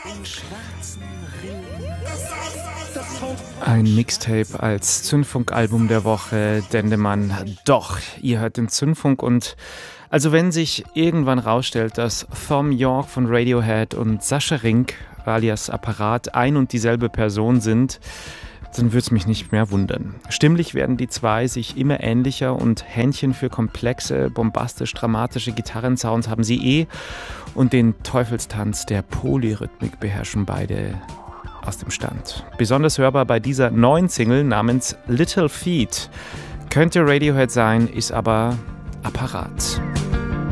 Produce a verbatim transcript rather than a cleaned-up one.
Ein Mixtape als Zündfunk-Album der Woche, Dendemann. Doch, ihr hört den Zündfunk und also wenn sich irgendwann rausstellt, dass Thom Yorke von Radiohead und Sascha Rink alias Apparat ein und dieselbe Person sind, dann würde es mich nicht mehr wundern. Stimmlich werden die zwei sich immer ähnlicher und Händchen für komplexe, bombastisch-dramatische Gitarrensounds haben sie eh und den Teufelstanz der Polyrhythmik beherrschen beide aus dem Stand. Besonders hörbar bei dieser neuen Single namens Little Feat. Könnte Radiohead sein, ist aber Apparat.